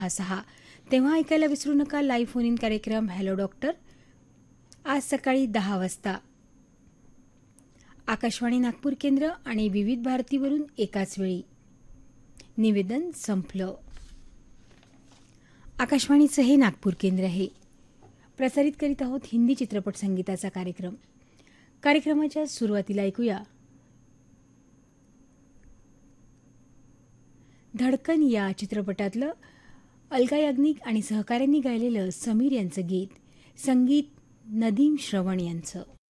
6 तेव्हा ऐकायला विसरू नका लाईव्ह फोन इन कार्यक्रम हॅलो डॉक्टर आज सकाळी 10 वाजता आकाशवाणी नागपूर केंद्र आणि विविध भारतीवरून एकाच वेळी. निवेदन संपलं. आकाशवाणीचं हे नागपूर केंद्र आहे. प्रसारित करीत आहोत हिंदी चित्रपट संगीताचा कार्यक्रम. कार्यक्रमाच्या सुरुवातीला ऐकूया धडकन या चित्रपटातलं अलका याग्निक आणि सहकाऱ्यांनी गायलेलं समीर यांचं गीत, संगीत नदीम श्रवण यांचं.